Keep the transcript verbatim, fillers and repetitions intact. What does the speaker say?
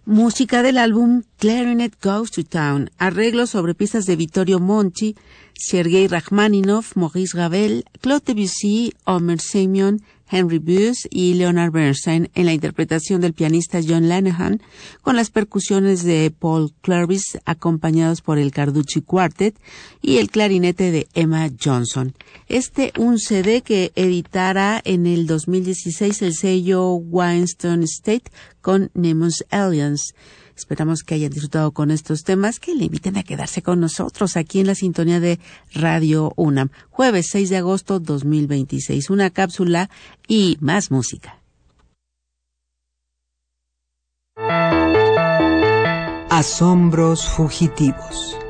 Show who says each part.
Speaker 1: Música del álbum Clarinet Goes to Town, arreglos sobre piezas de Vittorio Monti, Sergei Rachmaninoff, Maurice Ravel, Claude Debussy, Omer Simeon, Henry Buse y Leonard Bernstein en la interpretación del pianista John Lanahan, con las percusiones de Paul Clervis acompañados por el Carducci Quartet y el clarinete de Emma Johnson. Este un C D que editara en el dos mil dieciséis el sello Weinstein State con Nemo's Aliens. Esperamos que hayan disfrutado con estos temas, que le inviten a quedarse con nosotros aquí en la sintonía de Radio UNAM. Jueves seis de agosto dos mil veintiséis, una cápsula y más música.
Speaker 2: Asombros fugitivos.